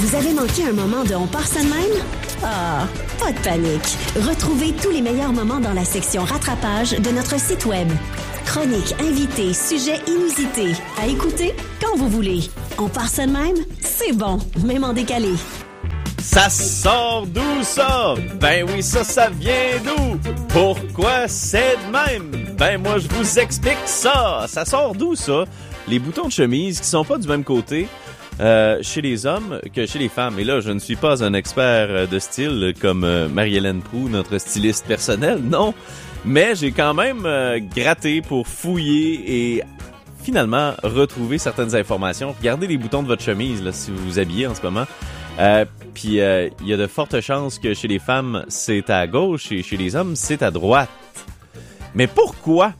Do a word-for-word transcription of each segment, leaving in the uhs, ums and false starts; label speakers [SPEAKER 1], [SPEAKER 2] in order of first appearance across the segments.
[SPEAKER 1] Vous avez manqué un moment de On part ça de même? Ah, pas de panique. Retrouvez tous les meilleurs moments dans la section rattrapage de notre site web. Chroniques, invités, sujets inusités. À écouter quand vous voulez. On part ça de même? C'est bon, même en décalé.
[SPEAKER 2] Ça sort d'où ça? Ben oui, ça, ça vient d'où? Pourquoi c'est de même? Ben moi, je vous explique ça. Ça sort d'où ça? Les boutons de chemise qui sont pas du même côté euh, chez les hommes que chez les femmes. Et là, je ne suis pas un expert de style comme euh, Marie-Hélène Proulx, notre styliste personnelle, non. Mais j'ai quand même euh, gratté pour fouiller et finalement retrouver certaines informations. Regardez les boutons de votre chemise là, si vous vous habillez en ce moment. Euh, Puis il euh, y a de fortes chances que chez les femmes, c'est à gauche et chez les hommes, c'est à droite. Mais pourquoi?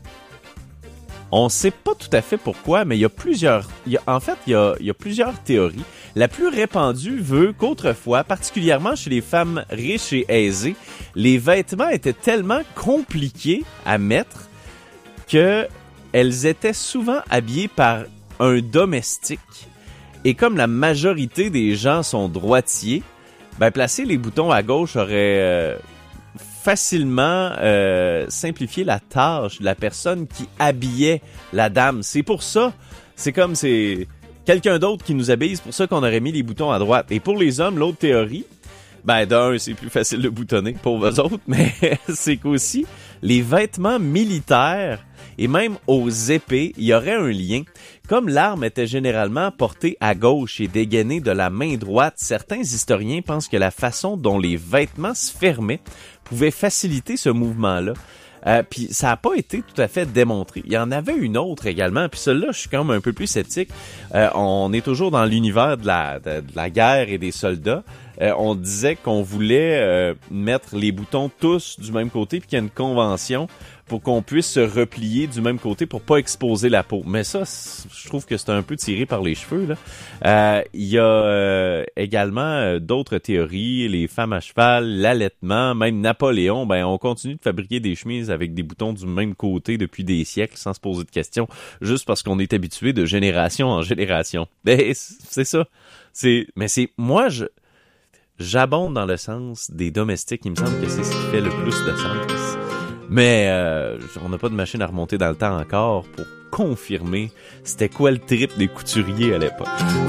[SPEAKER 2] On sait pas tout à fait pourquoi, mais il y a plusieurs... Y a, en fait, il y a, y a plusieurs théories. La plus répandue veut qu'autrefois, particulièrement chez les femmes riches et aisées, les vêtements étaient tellement compliqués à mettre qu'elles étaient souvent habillées par un domestique. Et comme la majorité des gens sont droitiers, ben placer les boutons à gauche aurait euh, facilement euh, simplifié la tâche de la personne qui habillait la dame. C'est pour ça, c'est comme c'est quelqu'un d'autre qui nous habille, c'est pour ça qu'on aurait mis les boutons à droite. Et pour les hommes, l'autre théorie, ben d'un, c'est plus facile de boutonner pour eux autres, mais c'est qu'aussi les vêtements militaires et même aux épées, il y aurait un lien. Comme l'arme était généralement portée à gauche et dégainée de la main droite, certains historiens pensent que la façon dont les vêtements se fermaient pouvait faciliter ce mouvement-là. Euh, puis ça n'a pas été tout à fait démontré. Il y en avait une autre également, puis celle-là, je suis quand même un peu plus sceptique. Euh, on est toujours dans l'univers de la, de, de la guerre et des soldats. Euh, on disait qu'on voulait euh, mettre les boutons tous du même côté, puis qu'il y a une convention pour qu'on puisse se replier du même côté pour pas exposer la peau. Mais ça, je trouve que c'est un peu tiré par les cheveux, là. Euh, il y a euh, également euh, d'autres théories, les femmes à cheval, l'allaitement, même Napoléon, ben on continue de fabriquer des chemises avec des boutons du même côté depuis des siècles sans se poser de questions, juste parce qu'on est habitué de génération en génération. Ben, c'est ça. C'est, mais c'est, moi, je, j'abonde dans le sens des domestiques. Il me semble que c'est ce qui fait le plus de sens. Mais euh, on n'a pas de machine à remonter dans le temps encore pour confirmer c'était quoi le trip des couturiers à l'époque.